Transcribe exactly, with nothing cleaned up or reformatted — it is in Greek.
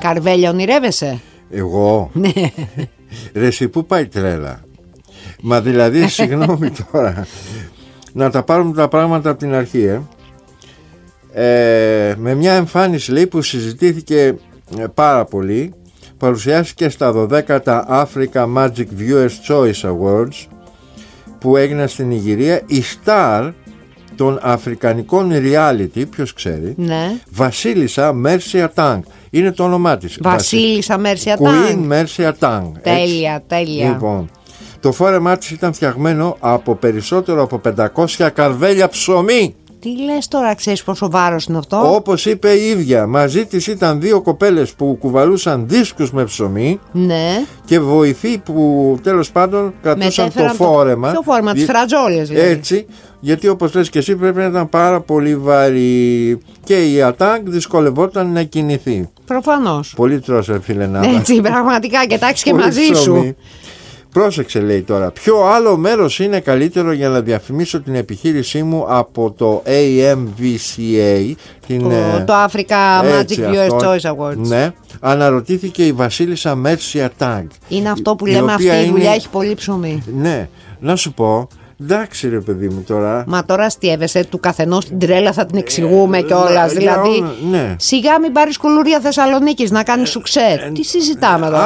Καρβέλια ονειρεύεσαι? Εγώ? Ναι. Ρε εσύ, πού πάει τρέλα? Μα δηλαδή, συγγνώμη τώρα, να τα πάρουμε τα πράγματα από την αρχή, ε. Ε, με μια εμφάνιση, λέει, που συζητήθηκε πάρα πολύ, παρουσιάστηκε στα δωδέκατα Africa Magic Viewers Choice Awards που έγιναν στην Νιγηρία, η star των αφρικανικών reality, ποιος ξέρει, Ναι. Βασίλισσα Μέρσια Τάγκ. Είναι το όνομά της. Βασίλισσα Μέρσια Τάγκ. Queen Μέρσια Τάγκ. Τέλεια, τέλεια. Λοιπόν, το φόρεμά της ήταν φτιαγμένο από περισσότερο από πεντακόσια καρβέλια ψωμί. Τι λες τώρα, ξέρεις πόσο βάρος είναι αυτό? Όπως είπε η ίδια, μαζί της ήταν δύο κοπέλες που κουβαλούσαν δίσκους με ψωμί. Ναι. Και βοηθοί που τέλος πάντων κρατούσαν το φόρεμα. Το φόρεμα, τις φρατζόλες δηλαδή. Έτσι, γιατί όπως λες και εσύ πρέπει να ήταν πάρα πολύ βαρύ. Και η Ατάγκ δυσκολευόταν να κινηθεί. Προφανώς. Πολύ τρώσε, φίλε, να. Έτσι, πραγματικά, κοιτάξεις και μαζί σου. Πρόσεξε, λέει τώρα, ποιο άλλο μέρος είναι καλύτερο για να διαφημίσω την επιχείρησή μου από το έι εμ βι σι έι, την, το, το Africa έτσι, Magic Viewers αυτό, Choice Awards. Ναι, αναρωτήθηκε η Βασίλισσα Μέρσια Τάγκ. Είναι αυτό που λέμε, αυτή η δουλειά είναι... έχει πολύ ψωμί. Ναι, να σου πω, εντάξει ρε παιδί μου τώρα. Μα τώρα αστείευεσαι, του καθενός την τρέλα θα την εξηγούμε ε, κιόλας. Δηλαδή, ναι. σιγά μην πάρεις κουλούρια Θεσσαλονίκης να κάνεις σουξέ. Τι συζητάμε τώρα?